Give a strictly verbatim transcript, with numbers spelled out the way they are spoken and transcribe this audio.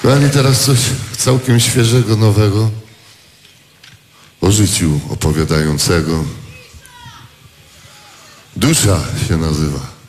Kochani, teraz coś całkiem świeżego, nowego, o życiu opowiadającego. Dusza się nazywa.